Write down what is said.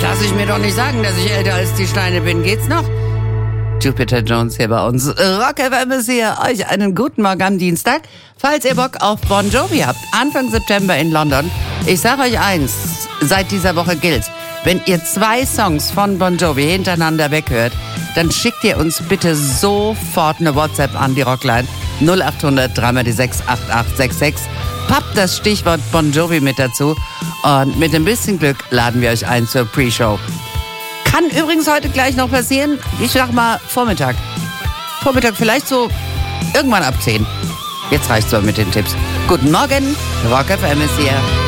Lass ich mir doch nicht sagen, dass ich älter als die Steine bin. Geht's noch? Jupiter Jones hier bei uns. Rock FM ist hier. Euch einen guten Morgen am Dienstag. Falls ihr Bock auf Bon Jovi habt, Anfang September in London. Ich sag euch eins, seit dieser Woche gilt. Wenn ihr 2 Songs von Bon Jovi hintereinander weghört, dann schickt ihr uns bitte sofort eine WhatsApp an die Rockline 0800 3 die 6 8866. Pappt das Stichwort Bon Jovi mit dazu und mit ein bisschen Glück laden wir euch ein zur Pre-Show. Kann übrigens heute gleich noch passieren. Ich sag mal Vormittag. Vormittag vielleicht so irgendwann ab 10. Jetzt reicht's so mit den Tipps. Guten Morgen, Rock FM ist hier.